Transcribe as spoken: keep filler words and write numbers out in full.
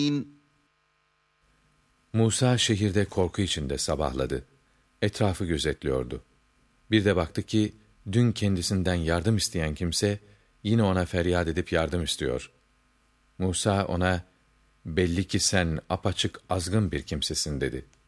Musa şehirde korku içinde sabahladı. Etrafı gözetliyordu. Bir de baktı ki dün kendisinden yardım isteyen kimse yine ona feryat edip yardım istiyor. Musa ona, "Belli ki sen apaçık azgın bir kimsesin." dedi.